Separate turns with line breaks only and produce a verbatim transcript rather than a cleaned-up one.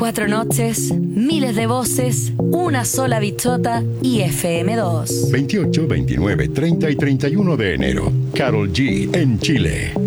Cuatro noches, miles de voces, una sola bichota y F M dos.
veintiocho, veintinueve, treinta y treinta y uno de enero. Karol G en Chile.